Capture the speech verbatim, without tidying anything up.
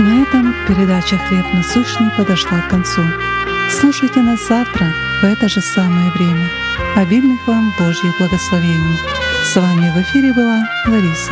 На этом передача «Хлеб насущный» подошла к концу. Слушайте нас завтра в это же самое время. Обильных вам Божьих благословений. С вами в эфире была Лариса